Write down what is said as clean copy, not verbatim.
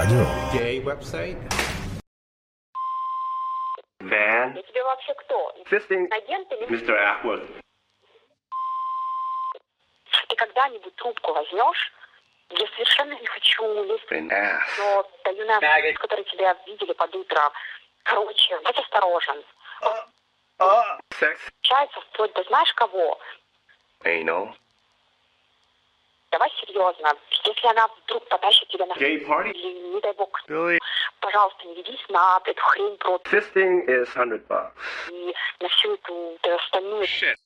радио. Gay website. Van. Я тебе вообще кто? Fisting. Агент или... Mr. Ackworth. Ты когда-нибудь трубку возьмешь? Я совершенно не хочу лезть. An ass. Но даю на которые тебя видели под утро. Короче, будь осторожен. Sex. Получается вплоть до знаешь кого? Anal. Давай серьезно. Если она вдруг потащит тебя на... Gay party. Или, не дай бог, Billy. пожалуйста, не ведись на эту хрень про... Fisting is $100. И на всю эту остальную... Shit.